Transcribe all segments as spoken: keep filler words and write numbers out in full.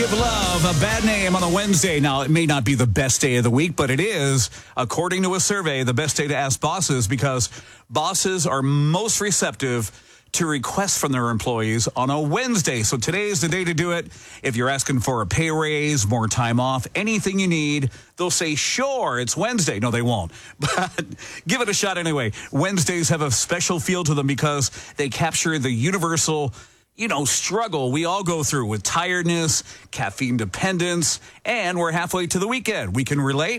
give love a bad name on a Wednesday. Now, it may not be the best day of the week, but it is, according to a survey, the best day to ask bosses because bosses are most receptive to requests from their employees on a Wednesday. So today is the day to do it. If you're asking for a pay raise, more time off, anything you need, they'll say, sure, it's Wednesday. No, they won't. But give it a shot anyway. Wednesdays have a special feel to them because they capture the universal, you know, struggle we all go through with tiredness, caffeine dependence, and we're halfway to the weekend. We can relate.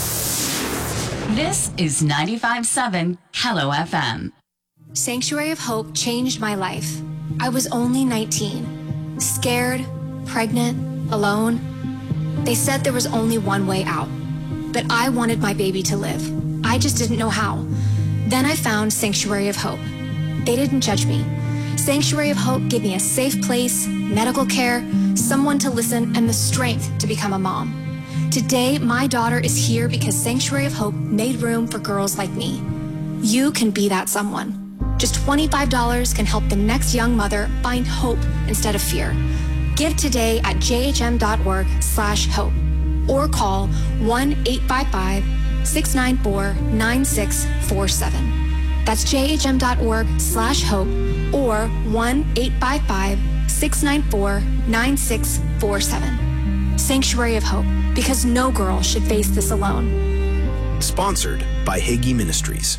This is ninety-five point seven Hello F M. Sanctuary of Hope changed my life. I was only nineteen, scared, pregnant, alone. They said there was only one way out, but I wanted my baby to live. I just didn't know how. Then I found Sanctuary of Hope. They didn't judge me. Sanctuary of Hope gave me a safe place, medical care, someone to listen, and the strength to become a mom. Today, my daughter is here because Sanctuary of Hope made room for girls like me. You can be that someone. Just twenty-five dollars can help the next young mother find hope instead of fear. Give today at jhm.org slash hope or call one eight five five, six nine four, nine six four seven. That's jhm.org slash hope or one eight five five, six nine four, nine six four seven. Sanctuary of Hope, because no girl should face this alone. Sponsored by Hagee Ministries.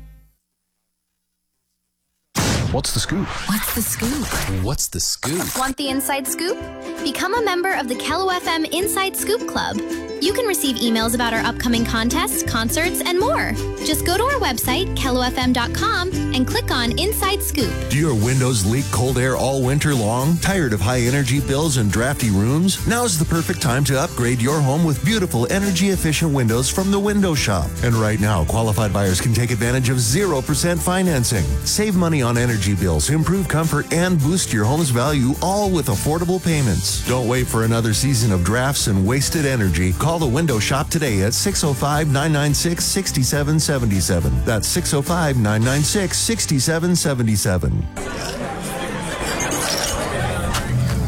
What's the scoop? What's the scoop? What's the scoop? Want the inside scoop? Become a member of the Kello F M Inside Scoop Club. You can receive emails about our upcoming contests, concerts, and more. Just go to our website, kello f m dot com, and click on Inside Scoop. Do your windows leak cold air all winter long? Tired of high energy bills and drafty rooms? Now's the perfect time to upgrade your home with beautiful energy-efficient windows from the Window Shop. And right now, qualified buyers can take advantage of zero percent financing. Save money on energy bills, improve comfort, and boost your home's value, all with affordable payments. Don't wait for another season of drafts and wasted energy. Call the Window Shop today at six oh five, nine nine six, six seven seven seven. That's six oh five, nine nine six, six seven seven seven.